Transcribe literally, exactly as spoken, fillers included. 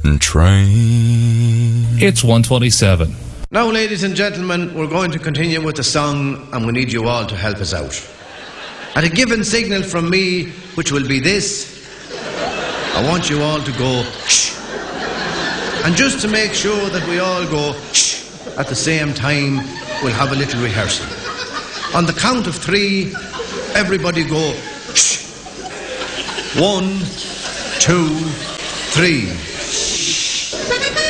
train. It's one twenty-seven. Now, ladies and gentlemen, we're going to continue with the song, and we need you all to help us out. At a given signal from me, which will be this, I want you all to go shh. And just to make sure that we all go shh at the same time, we'll have a little rehearsal. On the count of three, everybody go shh. One, two, three.